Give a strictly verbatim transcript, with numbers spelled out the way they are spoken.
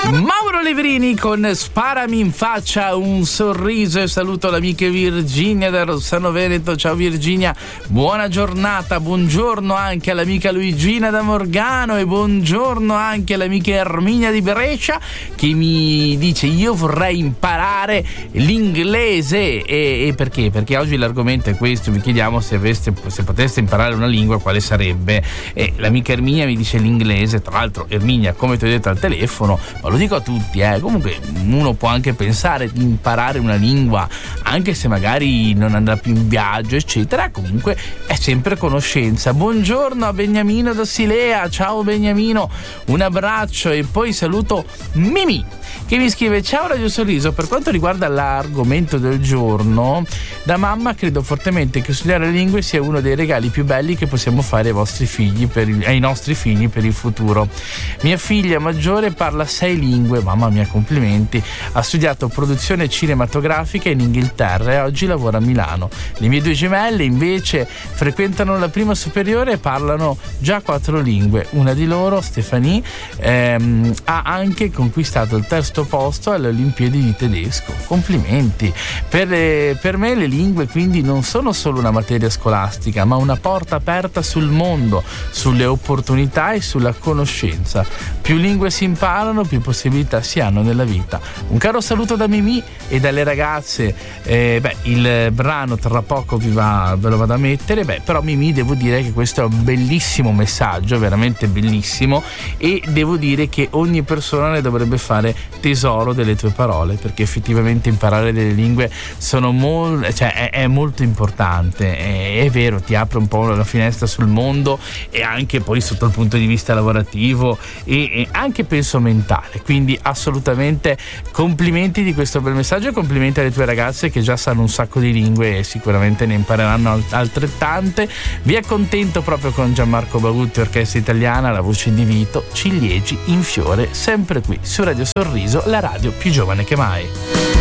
Mauro Levrini con Sparami in faccia un sorriso, e saluto l'amica Virginia da Rossano Veneto. Ciao Virginia, buona giornata. Buongiorno anche all'amica Luigina da Morgano, e buongiorno anche all'amica Erminia di Brescia, che mi dice: io vorrei imparare l'inglese. E, e perché? Perché oggi l'argomento è questo. Vi chiediamo se, aveste, se poteste imparare una lingua, quale sarebbe. E l'amica Erminia mi dice l'inglese. Tra l'altro Erminia, come ti ho detto al telefono, ma lo dico a tutti, eh, comunque uno può anche pensare di imparare una lingua anche se magari non andrà più in viaggio eccetera, comunque è sempre conoscenza. Buongiorno a Beniamino da Silea, ciao Beniamino, un abbraccio. E poi saluto Mimi che mi scrive: ciao Radio Sorriso, per quanto riguarda l'argomento del giorno, da mamma credo fortemente che studiare le lingue sia uno dei regali più belli che possiamo fare ai vostri figli per il, ai nostri figli per il futuro. Mia figlia maggiore parla sei lingue, mamma mia, complimenti. Ha studiato produzione cinematografica in Inghilterra e oggi lavora a Milano. Le mie due gemelle invece frequentano la prima superiore e parlano già quattro lingue. Una di loro, Stefanie, ehm, ha anche conquistato il terzo posto alle Olimpiadi di tedesco. Complimenti. Per, eh, per me le lingue quindi non sono solo una materia scolastica, ma una porta aperta sul mondo, sulle opportunità e sulla conoscenza. Più lingue si imparano, più possibilità si hanno nella vita. Un caro saluto da Mimì e dalle ragazze. Eh, beh, il brano tra poco vi va, ve lo vado a mettere. Beh, però Mimì, devo dire che questo è un bellissimo messaggio, veramente bellissimo, e devo dire che ogni persona ne dovrebbe fare tesoro delle tue parole, perché effettivamente imparare delle lingue sono mol- cioè è, è molto importante. È, è vero, ti apre un po' la finestra sul mondo, e anche poi sotto il punto di vista lavorativo e, e anche penso mentale. Quindi assolutamente complimenti di questo bel messaggio, e complimenti alle tue ragazze che già sanno un sacco di lingue e sicuramente ne impareranno altrettante. Vi accontento proprio con Gianmarco Bagutti, Orchestra Italiana, la voce di Vito, Ciliegi in fiore, sempre qui su Radio Sorriso, la radio più giovane che mai.